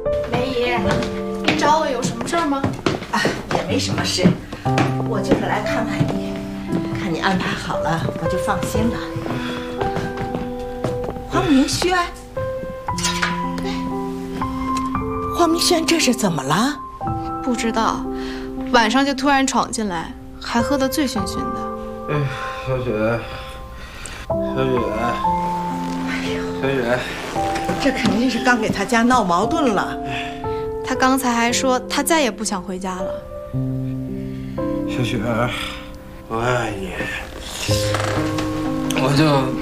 梅姨，你找我有什么事儿吗？ 啊，也没什么事，我就是来看看你，看你安排好了，我就放心了。黄明轩，黄明轩，这是怎么了？ 不知道，晚上就突然闯进来，还喝得醉醺醺的。 哎，小雪，小雪，哎呀，小雪， 这肯定是刚给他家闹矛盾了。 他刚才还说他再也不想回家了。 小雪，我爱你，我就